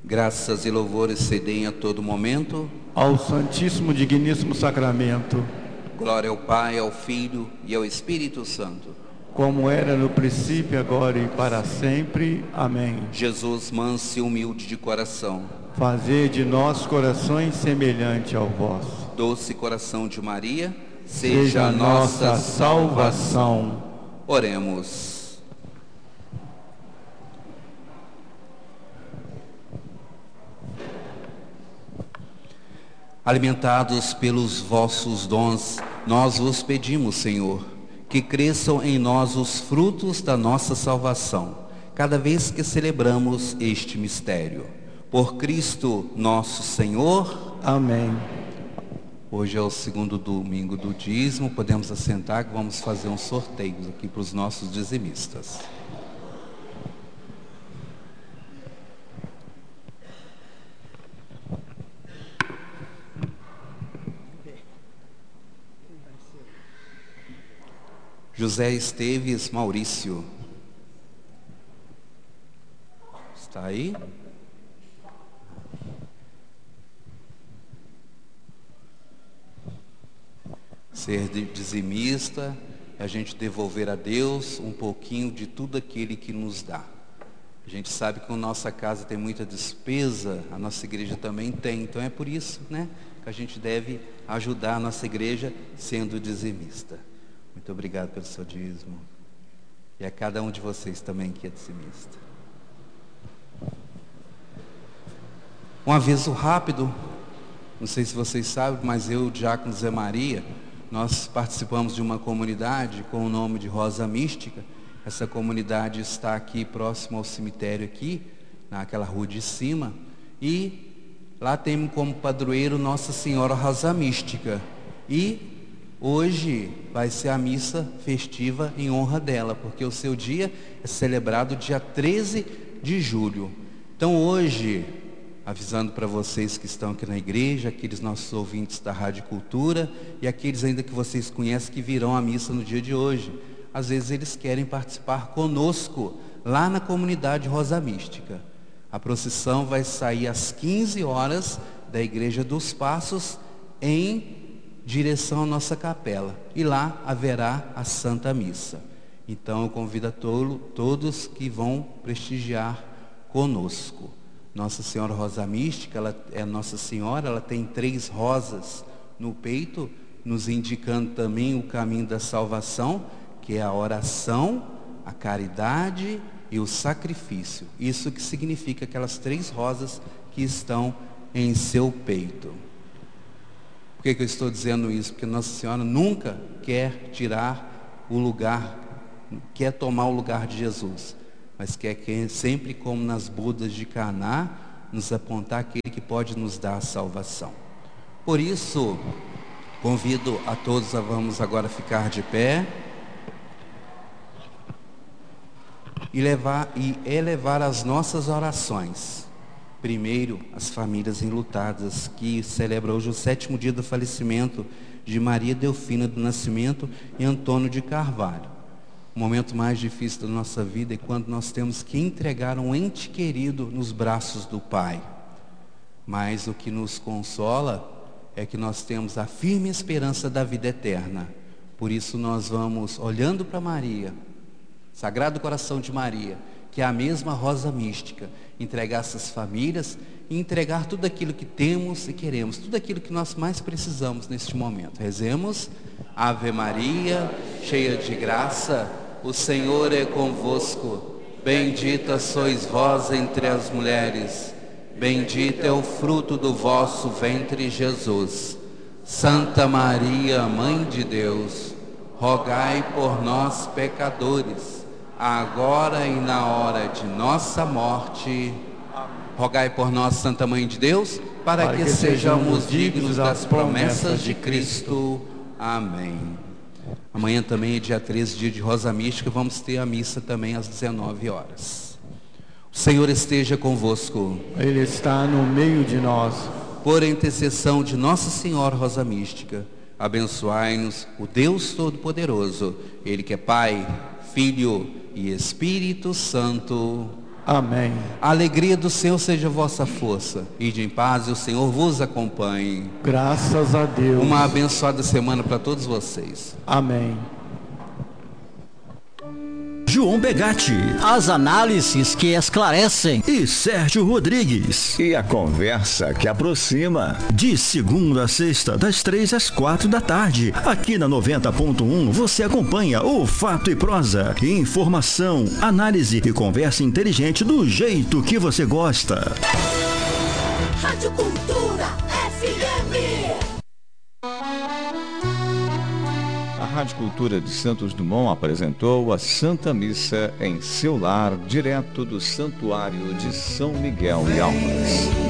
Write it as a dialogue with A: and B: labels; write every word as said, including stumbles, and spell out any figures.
A: Graças e louvores se deem a todo momento
B: ao Santíssimo Digníssimo Sacramento,
A: glória ao Pai, ao Filho e ao Espírito Santo,
B: como era no princípio, agora e para sempre. Amém.
A: Jesus, manso e humilde de coração,
B: fazei de nossos corações semelhante ao vosso.
A: Doce coração de Maria, seja,
B: Seja
A: a
B: a
A: nossa
B: nossa salvação.
A: salvação. Oremos. Alimentados pelos vossos dons, nós vos pedimos, Senhor, que cresçam em nós os frutos da nossa salvação, cada vez que celebramos este mistério. Por Cristo nosso Senhor.
B: Amém.
A: Hoje é o segundo domingo do dízimo, podemos assentar que vamos fazer um sorteio aqui para os nossos dizimistas. José Esteves Maurício. Está aí? Ser dizimista é a gente devolver a Deus um pouquinho de tudo aquele que nos dá. A gente sabe que a nossa casa tem muita despesa, a nossa igreja também tem, então é por isso, né, que a gente deve ajudar a nossa igreja sendo dizimista. Muito obrigado pelo seu dízimo. E a cada um de vocês também que é dizimista. Um aviso rápido, não sei se vocês sabem, mas eu, Diácono Zé Maria, nós participamos de uma comunidade com o nome de Rosa Mística. Essa comunidade está aqui próximo ao cemitério aqui, naquela rua de cima, e lá temos como padroeiro Nossa Senhora Rosa Mística. E hoje vai ser a missa festiva em honra dela, porque o seu dia é celebrado dia treze de julho. Então hoje, avisando para vocês que estão aqui na igreja, aqueles nossos ouvintes da Rádio Cultura e aqueles ainda que vocês conhecem que virão à missa no dia de hoje, às vezes eles querem participar conosco lá na comunidade Rosa Mística. A procissão vai sair às quinze horas da Igreja dos Passos em direção à nossa capela, e lá haverá a Santa Missa. Então eu convido a to- todos que vão prestigiar conosco. Nossa Senhora Rosa Mística, ela é Nossa Senhora, ela tem três rosas no peito, nos indicando também o caminho da salvação, que é a oração, a caridade e o sacrifício. Isso que significa aquelas três rosas que estão em seu peito. Por que que eu estou dizendo isso? Porque Nossa Senhora nunca quer tirar o lugar, quer tomar o lugar de Jesus, mas quer que, sempre como nas bodas de Caná, nos apontar aquele que pode nos dar a salvação. Por isso, convido a todos a vamos agora ficar de pé e, levar, e elevar as nossas orações. Primeiro, as famílias enlutadas, que celebram hoje o sétimo dia do falecimento de Maria Delfina do Nascimento e Antônio de Carvalho. O momento mais difícil da nossa vida é quando nós temos que entregar um ente querido nos braços do Pai. Mas o que nos consola é que nós temos a firme esperança da vida eterna. Por isso nós vamos, olhando para Maria, Sagrado Coração de Maria, que é a mesma Rosa Mística, entregar essas famílias e entregar tudo aquilo que temos e queremos, tudo aquilo que nós mais precisamos neste momento. Rezemos. Ave Maria, cheia de graça, o Senhor é convosco. Bendita sois vós entre as mulheres, bendito é o fruto do vosso ventre, Jesus. Santa Maria, Mãe de Deus, rogai por nós, pecadores, agora e na hora de nossa morte. Rogai por nós, Santa Mãe de Deus, para, para que, que sejamos dignos das promessas de Cristo. Amém. Amanhã também é dia treze, dia de Rosa Mística, vamos ter a missa também às dezenove horas. O Senhor esteja convosco.
B: Ele está no meio de nós.
A: Por intercessão de Nossa Senhora Rosa Mística, abençoai-nos o Deus Todo-Poderoso, Ele que é Pai, Filho e Espírito Santo.
B: Amém.
A: A alegria do Senhor seja vossa força. Ide em paz e o Senhor vos acompanhe.
B: Graças a Deus.
A: Uma abençoada semana para todos vocês.
B: Amém.
C: João Begatti,
D: as análises que esclarecem,
C: e Sérgio Rodrigues,
E: e a conversa que aproxima.
C: De segunda a sexta, das três às quatro da tarde. Aqui na noventa ponto um você acompanha o Fato e Prosa, informação, análise e conversa inteligente do jeito que você gosta.
F: Rádio Cultura F M.
E: A Rádio Cultura de Santos Dumont apresentou a Santa Missa em seu lar, direto do Santuário de São Miguel e Almas.